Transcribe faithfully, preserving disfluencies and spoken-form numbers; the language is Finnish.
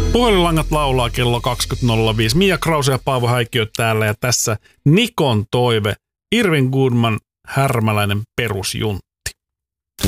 Puhelinlangat laulaa kello kaksikymmentä nolla viisi. Mia Krause ja Paavo Häikkiö täällä ja tässä Nikon toive. Irvin Goodman, Härmäläinen perusjunta.